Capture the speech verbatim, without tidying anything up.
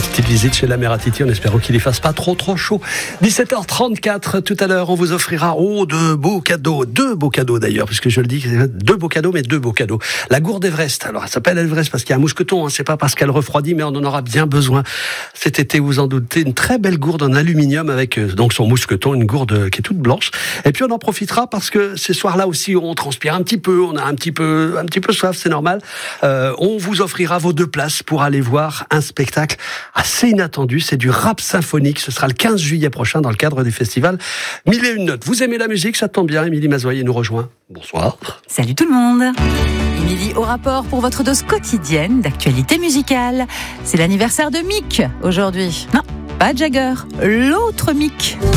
petite visite chez la mère à Titi en espérant qu'il ne fasse pas trop trop chaud. dix-sept heures trente-quatre, tout à l'heure, on vous offrira oh, de beaux cadeaux, deux beaux cadeaux d'ailleurs, puisque je le dis, deux beaux cadeaux, mais deux beaux cadeaux. La gourde Everest, alors elle s'appelle Everest parce qu'il y a un mousqueton, hein, c'est pas parce qu'elle refroidit, mais on en aura bien besoin. Cet été, vous en doutez, une très belle gourde en aluminium avec euh, donc son mousqueton, une gourde qui est toute blanche. Et puis on en profitera parce que ces soirs-là aussi, on transpire un petit peu, on a un petit peu, un petit peu soif, c'est normal. Euh, on vous offrira vos deux places pour aller voir un spectacle assez inattendu, c'est du rap symphonique, ce sera le quinze juillet prochain dans le cadre du festival Mille et une notes. Vous aimez la musique, ça tombe bien, Émilie Mazoyer nous rejoint. Bonsoir. Salut tout le monde. Émilie au rapport pour votre dose quotidienne d'actualité musicale. C'est l'anniversaire de Mick aujourd'hui. Non, pas Jagger, l'autre Mick.